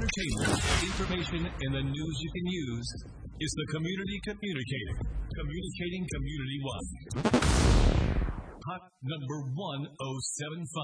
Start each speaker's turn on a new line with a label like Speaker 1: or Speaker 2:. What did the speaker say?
Speaker 1: entertainment, information, and the news you can use is the Community Communicator. Communicating community-wide. Hot number 1075.